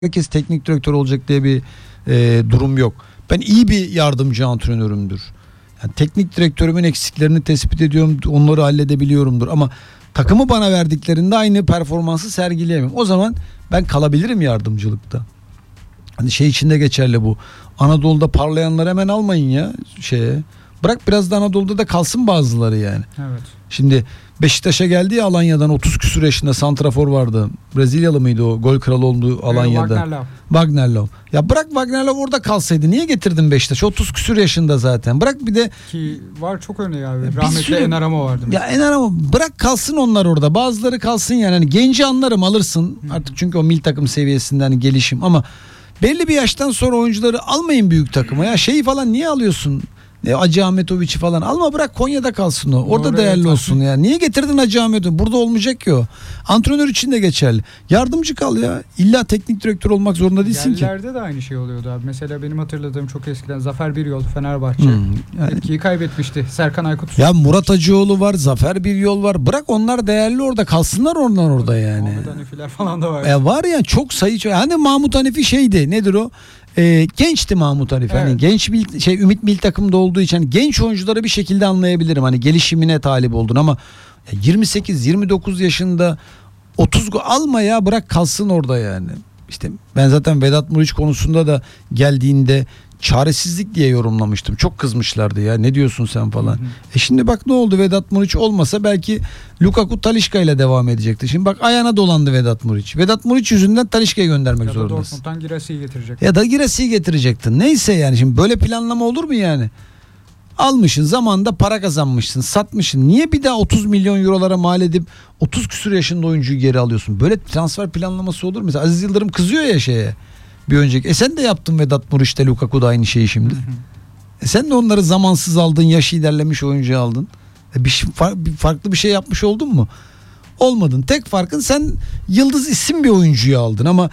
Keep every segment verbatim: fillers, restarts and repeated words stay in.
herkes teknik direktör olacak diye bir e, durum yok. Ben iyi bir yardımcı antrenörümdür. Yani teknik direktörümün eksiklerini tespit ediyorum, onları halledebiliyorumdur. Ama takımı bana verdiklerinde aynı performansı sergileyemem. O zaman ben kalabilirim yardımcılıkta. Hani şey içinde geçerli bu. Anadolu'da parlayanları hemen almayın ya şeye. Bırak biraz da Anadolu'da da kalsın bazıları yani. Evet. Şimdi Beşiktaş'a geldi ya Alanya'dan, otuz küsur yaşında santrafor vardı. Brezilyalı mıydı o? Gol kralı olduğu Alanya'da. Wagnerlov. Wagnerlov. Ya bırak Wagnerlov orada kalsaydı. Niye getirdin Beşiktaş'a? otuz küsur yaşında zaten. Bırak bir de Ki var çok örneği abi. Bir Rahmetli sürü- Ener Ama vardı. ya Ener ama bırak kalsın onlar orada. Bazıları kalsın yani. Hani genci anlarım alırsın. Artık çünkü o milli takım seviyesinden hani gelişim ama belli bir yaştan sonra oyuncuları almayın büyük takıma. Ya şeyi falan niye alıyorsun? Ne Hacı Ahmetoviç'i falan alma, bırak Konya'da kalsın o. Orada Doğru, değerli evet. olsun ya. Niye getirdin Hacı Ahmetoviç? Burada olmayacak ki o. Antrenör için de geçerli. Yardımcı kal ya. İlla teknik direktör olmak zorunda değilsin ki. Yerlerde de aynı şey oluyordu abi. Mesela benim hatırladığım çok eskiden Zafer Biryol Fenerbahçe. Hmm, yani- Etkiyi kaybetmişti. Serkan Aykut. Ya Murat Hacıoğlu var, Zafer Biryol var. Bırak onlar değerli orada. Kalsınlar onlar orada yani. Muhammed Hanefiler falan da var. E var ya çok sayı. Hani Mahmut Hanefi şeydi. Nedir o? E, gençti Mahmut Hanefi. Hani Evet. genç bir şey Ümit Milli Takım'da olduğu için hani genç oyuncuları bir şekilde anlayabilirim. Hani gelişimine talip oldun ama yirmi sekiz yirmi dokuz yaşında otuz gol alma ya, bırak kalsın orada yani. İşte ben zaten Vedat Muriç konusunda da geldiğinde çaresizlik diye yorumlamıştım. Çok kızmışlardı ya, ne diyorsun sen falan. Hı hı. E şimdi bak ne oldu, Vedat Muriç olmasa belki Lukaku Talisca ile devam edecekti. Şimdi bak ayağına dolandı Vedat Muriç. Vedat Muriç yüzünden Talisca'yı göndermek Ya da zorundasın. Dortmund'dan Girasi'yi getirecek. Ya da Girasi'yi getirecektin. Neyse yani şimdi böyle planlama olur mu yani? Almışsın, zamanında para kazanmışsın, satmışsın. Niye bir daha otuz milyon eurolara mal edip otuz küsur yaşında oyuncuyu geri alıyorsun? Böyle transfer planlaması olur mu? Mesela Aziz Yıldırım kızıyor ya şeye. Bir önceki. E sen de yaptın Vedat Muriç'te, Lukaku da aynı şeyi şimdi. Hı hı. E sen de onları zamansız aldın, yaşı ilerlemiş oyuncuyu aldın. E bir, şey- far- bir farklı bir şey yapmış oldun mu? Olmadın. Tek farkın sen yıldız isim bir oyuncuyu aldın ama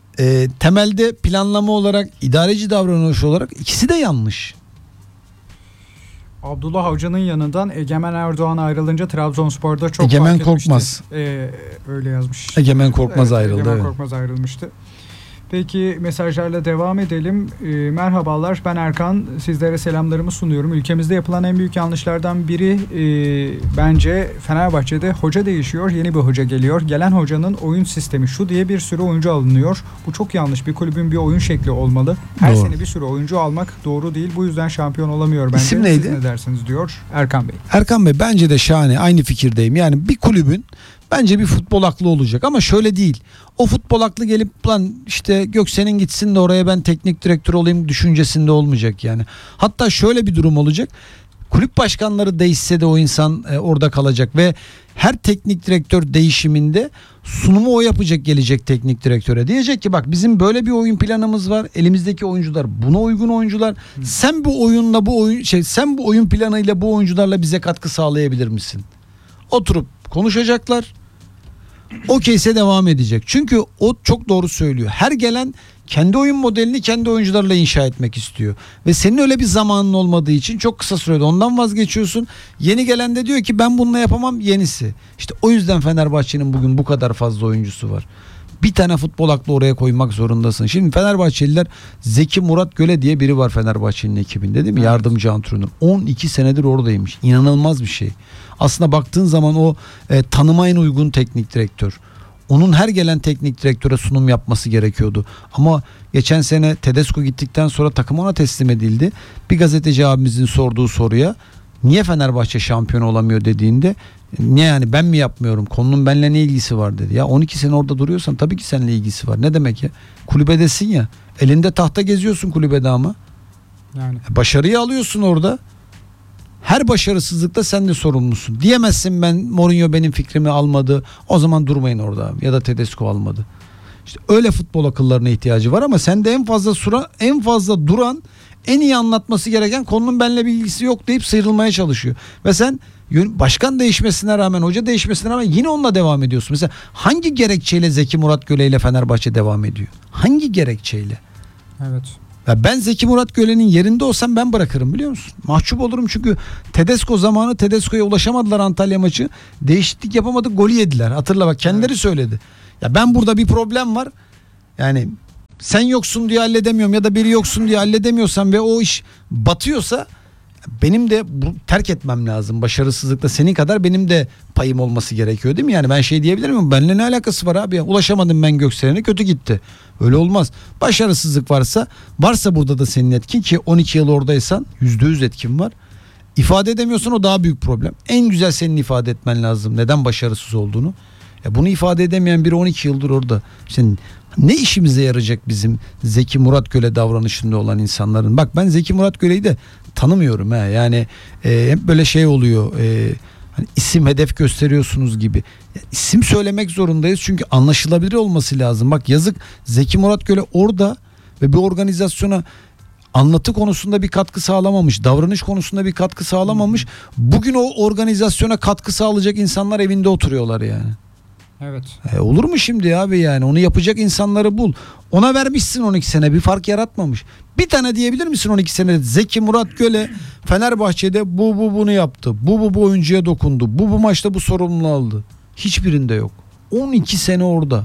e, temelde planlama olarak, idareci davranış olarak ikisi de yanlış. Abdullah Avcı'nın yanından Egemen Erdoğan ayrılınca Trabzonspor'da çok Egemen fark etmişti. Korkmaz. Ee, öyle yazmış. Egemen Korkmaz Evet, ayrıldı. Egemen evet. Korkmaz ayrılmıştı. Peki mesajlarla devam edelim. Ee, merhabalar, ben Erkan. Sizlere selamlarımı sunuyorum. Ülkemizde yapılan en büyük yanlışlardan biri e, bence Fenerbahçe'de hoca değişiyor. Yeni bir hoca geliyor. Gelen hocanın oyun sistemi şu diye bir sürü oyuncu alınıyor. Bu çok yanlış. Bir kulübün bir oyun şekli olmalı. Her Doğru. sene bir sürü oyuncu almak doğru değil. Bu yüzden şampiyon olamıyor bence. İsim neydi? Siz ne dersiniz diyor Erkan Bey. Erkan Bey bence de şahane, aynı fikirdeyim. Yani bir kulübün bence bir futbol aklı olacak ama şöyle değil. O futbol aklı gelip lan işte Göksen'in gitsin de oraya ben teknik direktör olayım düşüncesinde olmayacak yani. Hatta şöyle bir durum olacak. Kulüp başkanları değişse de o insan e, orada kalacak ve her teknik direktör değişiminde sunumu o yapacak gelecek teknik direktöre. Diyecek ki bak bizim böyle bir oyun planımız var. Elimizdeki oyuncular buna uygun oyuncular. Hı. Sen bu oyunla bu oyun şey sen bu oyun planıyla bu oyuncularla bize katkı sağlayabilir misin? Oturup konuşacaklar. Okeyse devam edecek. Çünkü o çok doğru söylüyor. Her gelen kendi oyun modelini kendi oyuncularla inşa etmek istiyor. Ve senin öyle bir zamanın olmadığı için çok kısa sürede ondan vazgeçiyorsun. Yeni gelen de diyor ki ben bununla yapamam, yenisi. İşte o yüzden Fenerbahçe'nin bugün bu kadar fazla oyuncusu var. Bir tane futbol aklı oraya koymak zorundasın. Şimdi Fenerbahçeliler, Zeki Murat Göle diye biri var Fenerbahçe'nin ekibinde değil mi? Evet. Yardımcı antrenör. on iki senedir oradaymış. İnanılmaz bir şey. Aslında baktığın zaman o e, tanıma en uygun teknik direktör. Onun her gelen teknik direktöre sunum yapması gerekiyordu. Ama geçen sene Tedesco gittikten sonra takım ona teslim edildi. Bir gazeteci abimizin sorduğu soruya niye Fenerbahçe şampiyon olamıyor dediğinde niye yani ben mi yapmıyorum, konunun benimle ne ilgisi var dedi. Ya on iki sene orada duruyorsan tabii ki seninle ilgisi var. Ne demek ya? Kulübedesin ya. Elinde tahta geziyorsun kulübede ama. Yani Başarıyı alıyorsun orada. Her başarısızlıkta sen de sorumlusun. Diyemezsin ben Mourinho benim fikrimi almadı. O zaman durmayın orada abi. Ya da Tedesco almadı. İşte öyle futbol akıllarına ihtiyacı var ama sen de en fazla sura, en fazla duran, en iyi anlatması gereken konunun benimle bir ilgisi yok deyip sıyrılmaya çalışıyor. Ve sen yön- başkan değişmesine rağmen, hoca değişmesine rağmen yine onunla devam ediyorsun. Mesela hangi gerekçeyle Zeki Murat Göle ile Fenerbahçe devam ediyor? Hangi gerekçeyle? evet. Ya ben Zeki Murat Göle'nin yerinde olsam ben bırakırım biliyor musun? Mahcup olurum çünkü Tedesco zamanı Tedesco'ya ulaşamadılar Antalya maçı. Değişiklik yapamadık, golü yediler. Hatırla bak kendileri Evet. söyledi. Ya ben burada bir problem var. Yani sen yoksun diye halledemiyorum ya da biri yoksun diye halledemiyorsan ve o iş batıyorsa benim de bu, terk etmem lazım. Başarısızlıkta senin kadar benim de payım olması gerekiyor değil mi? Yani ben şey diyebilir miyim? Benimle ne alakası var abi ya? Ulaşamadım ben Gökselen'e, kötü gitti. Öyle olmaz. Başarısızlık varsa, varsa burada da senin etkin ki on iki yıl oradaysan yüzde yüz etkin var. İfade edemiyorsan o daha büyük problem. En güzel senin ifade etmen lazım. Neden başarısız olduğunu. Ya bunu ifade edemeyen biri on iki yıldır orada. Şimdi ne işimize yarayacak bizim Zeki Muratgöl davranışında olan insanların? Bak ben Zeki Muratgöl'ü de tanımıyorum ha. Yani e, hep böyle şey oluyor. E, hani isim hedef gösteriyorsunuz gibi. Ya, isim söylemek zorundayız çünkü anlaşılabilir olması lazım. Bak yazık Zeki Muratgöl orada ve bir organizasyona anlatı konusunda bir katkı sağlamamış, davranış konusunda bir katkı sağlamamış. Bugün o organizasyona katkı sağlayacak insanlar evinde oturuyorlar yani. Evet. E olur mu şimdi abi yani? Onu yapacak insanları bul. Ona vermişsin on iki sene, bir fark yaratmamış. Bir tane diyebilir misin on iki senede Zeki Muratgöl'e Fenerbahçe'de bu bu bunu yaptı. Bu bu bu oyuncuya dokundu. Bu bu maçta bu sorumluluğu aldı. Hiçbirinde yok. on iki sene orada.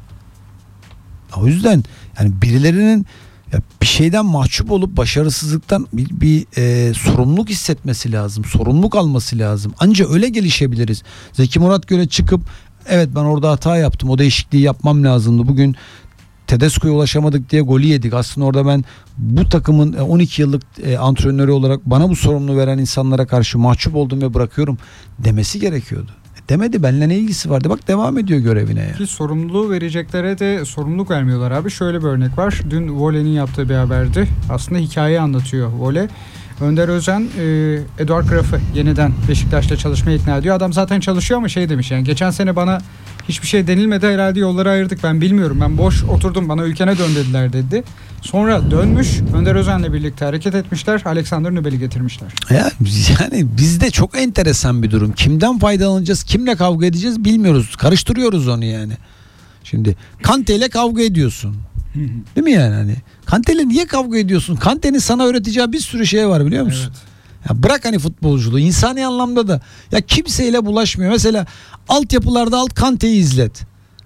O yüzden yani birilerinin ya bir şeyden mahcup olup başarısızlıktan bir, bir e, sorumluluk hissetmesi lazım. Sorumluluk alması lazım. Anca öyle gelişebiliriz. Zeki Muratgöl'e çıkıp evet ben orada hata yaptım. O değişikliği yapmam lazımdı. Bugün Tedesco'ya ulaşamadık diye golü yedik. Aslında orada ben bu takımın on iki yıllık e, antrenörü olarak bana bu sorumluluğu veren insanlara karşı mahcup oldum ve bırakıyorum demesi gerekiyordu. E, demedi. Benimle ne ilgisi vardı? Bak devam ediyor görevine ya. Ki sorumluluğu verecekleri de sorumluluk vermiyorlar abi. Şöyle bir örnek var. Dün Vole'nin yaptığı bir haberdi. Aslında hikayeyi anlatıyor Vole. Önder Özen e, Eduard Graf'ı yeniden Beşiktaş'ta çalışmaya ikna ediyor. Adam zaten çalışıyor ama şey demiş yani geçen sene bana hiçbir şey denilmedi, herhalde yolları ayırdık, ben bilmiyorum, ben boş oturdum, bana ülkene dön dediler dedi. Sonra dönmüş, Önder Özen'le birlikte hareket etmişler, Alexander Nübel'i getirmişler. Ya, yani bizde çok enteresan bir durum. Kimden faydalanacağız, kimle kavga edeceğiz bilmiyoruz. Karıştırıyoruz onu yani. Şimdi Kante ile kavga ediyorsun. Değil mi yani hani? Kante ile niye kavga ediyorsun? Kante'nin sana öğreteceği bir sürü şey var biliyor musun? Evet. Ya bırak hani futbolculuğu, insani anlamda da ya kimseyle bulaşmıyor. Mesela altyapılarda alt Kante'yi izlet.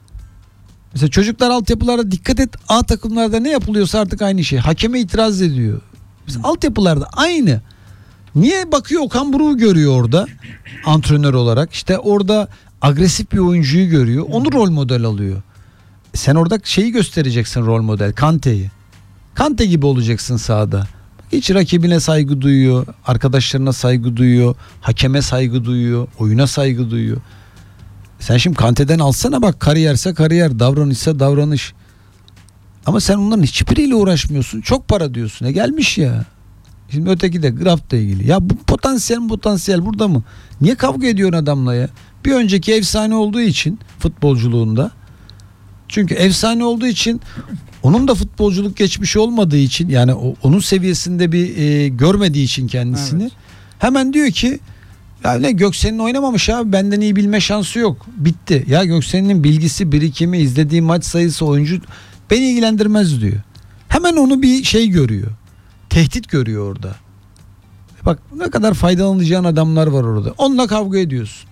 Mesela çocuklar altyapılarda dikkat et, A takımlarda ne yapılıyorsa artık aynı şey. Hakeme itiraz ediyor. Mesela altyapılarda aynı. Niye bakıyor Okan Buruk'u görüyor orada antrenör olarak. İşte orada agresif bir oyuncuyu görüyor. Onu rol model alıyor. Sen orada şeyi göstereceksin, rol model Kante'yi. Kante gibi olacaksın sahada. Hiç rakibine saygı duyuyor, arkadaşlarına saygı duyuyor, hakeme saygı duyuyor, oyuna saygı duyuyor. Sen şimdi Kante'den alsana bak, kariyerse kariyer, davranışsa davranış. Ama sen onların hiçbiriyle uğraşmıyorsun. Çok para diyorsun. E gelmiş ya. Şimdi öteki de Graf'la ilgili. Ya bu potansiyel mi potansiyel burada mı? Niye kavga ediyorsun adamla ya? Bir önceki efsane olduğu için futbolculuğunda. Çünkü efsane olduğu için, onun da futbolculuk geçmişi olmadığı için, yani o, onun seviyesinde bir e, görmediği için kendisini, evet, hemen diyor ki ya ne Göksen'in oynamamış abi, benden iyi bilme şansı yok, bitti. Ya Göksen'in bilgisi, birikimi, izlediği maç sayısı, oyuncu beni ilgilendirmez diyor. Hemen onu bir şey görüyor, tehdit görüyor orada. Bak ne kadar faydalanacağın adamlar var orada, onunla kavga ediyorsun.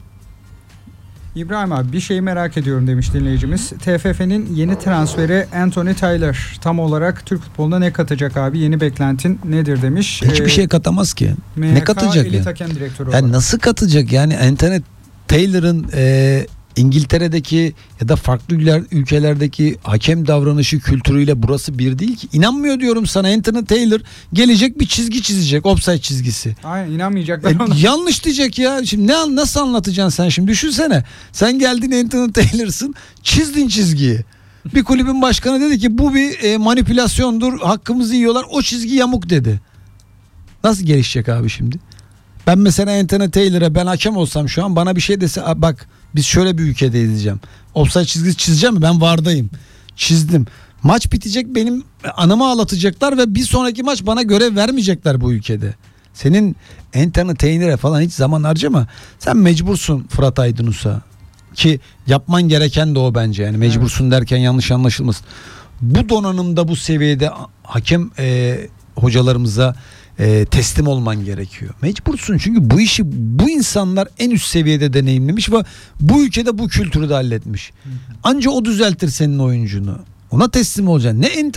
İbrahim abi, bir şeyi merak ediyorum demiş dinleyicimiz. T F F'nin yeni transferi Anthony Taylor tam olarak Türk futboluna ne katacak abi? Yeni beklentin nedir demiş. Hiçbir ee, şey katamaz ki. M H K ne katacak Elit yani? Hakem direktörü yani olarak. Nasıl katacak yani? Anthony Taylor'ın e, İngiltere'deki ya da farklı ülkelerdeki hakem davranışı kültürüyle burası bir değil ki. İnanmıyor diyorum sana. Anthony Taylor gelecek bir çizgi çizecek, offside çizgisi. Aynen, inanmayacaklar e, ona. Yanlış diyecek ya. Şimdi ne nasıl anlatacaksın sen şimdi? Düşünsene. Sen geldin, Anthony Taylor'sın, çizdin çizgiyi. Bir kulübün başkanı dedi ki bu bir e, manipülasyondur, hakkımızı yiyorlar, o çizgi yamuk dedi. Nasıl gelişecek abi şimdi? Ben mesela Anthony Taylor'a, ben hakem olsam şu an, bana bir şey dese, bak biz şöyle bir ülkedeyiz diyeceğim. Offside çizgisi çizeceğim mi? Ben vardayım. Çizdim. Maç bitecek, benim anamı ağlatacaklar ve bir sonraki maç bana görev vermeyecekler bu ülkede. Senin Anthony Taylor'a falan hiç zaman harcama. Sen mecbursun Fırat Aydınus'a. Ki yapman gereken de o bence. Yani mecbursun, evet, derken yanlış anlaşılmasın. Bu donanımda, bu seviyede hakem e, hocalarımıza E, teslim olman gerekiyor. Mecbursun, çünkü bu işi bu insanlar en üst seviyede deneyimlemiş ve bu ülkede bu kültürü de halletmiş. Anca o düzeltir senin oyuncunu. Ona teslim olacaksın. Ne